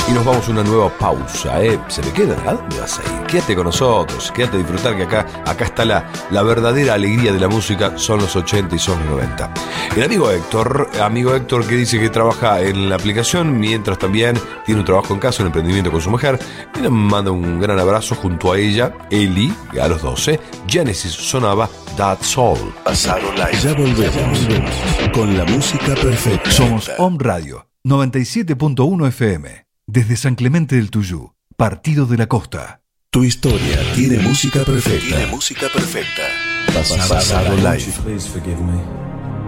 Y nos vamos a una nueva pausa, ¿Se me queda? ¿A dónde vas a ir? Quédate con nosotros, quédate a disfrutar que acá está la verdadera alegría de la música, son los 80 y son los 90. El amigo Héctor que dice que trabaja en la aplicación, mientras también tiene un trabajo en casa, un emprendimiento con su mujer, y le manda un gran abrazo junto a ella, Eli, a los 12. Genesis sonaba That's All. Pasado Live. Ya volvemos con la música perfecta. Somos Home Radio 97.1 FM. Desde San Clemente del Tuyú, Partido de la Costa. Tu historia tiene música perfecta. Pasado Live. Please forgive me.